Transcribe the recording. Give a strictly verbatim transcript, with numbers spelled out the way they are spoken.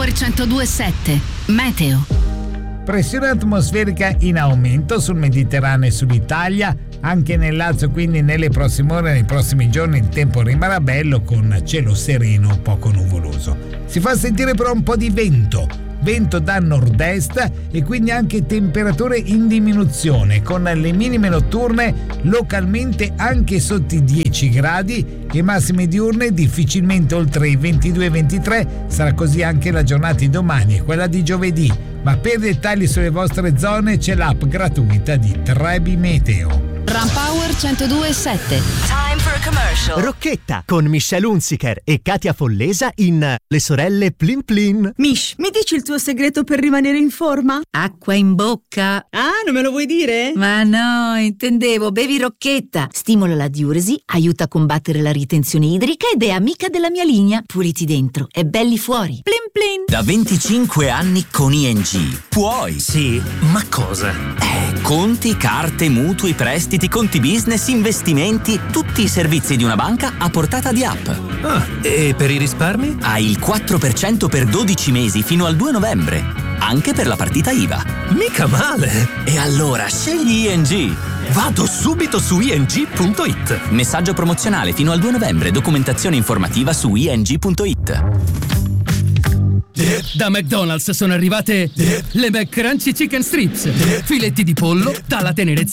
Power centodue e sette Meteo. Pressione atmosferica in aumento sul Mediterraneo e sull'Italia. Anche nel Lazio, quindi nelle prossime ore, nei prossimi giorni il tempo rimarrà bello con cielo sereno, poco nuvoloso. Si fa sentire però un po' di vento, vento da nord-est e quindi anche temperature in diminuzione, con le minime notturne localmente anche sotto i dieci gradi e massime diurne difficilmente oltre i ventidue ventitré. Sarà così anche la giornata di domani e quella di giovedì. Ma per dettagli sulle vostre zone c'è l'app gratuita di Trebi Meteo. Power centodue e sette. Time for a commercial. Rocchetta con Michelle Hunziker e Katia Follesa in Le sorelle Plin Plin. Mish, mi dici il tuo segreto per rimanere in forma? Acqua in bocca. Ah, non me lo vuoi dire? Ma no, intendevo, bevi Rocchetta. Stimola la diuresi, aiuta a combattere la ritenzione idrica ed è amica della mia linea. Puliti dentro e belli fuori. Plin Plin. Da venticinque anni con I N G puoi. Sì, ma cosa? Eh, conti, carte, mutui, prestiti, conti business, investimenti, tutti i servizi di una banca a portata di app. Ah, e per i risparmi? Hai il quattro per cento per dodici mesi fino al due novembre, anche per la partita I V A. Mica male! E allora scegli I N G. Vado subito su i n g punto i t. Messaggio promozionale fino al due novembre, documentazione informativa su i n g punto i t. Da McDonald's sono arrivate le McCrunchy Chicken Strips, filetti di pollo dalla tenerezza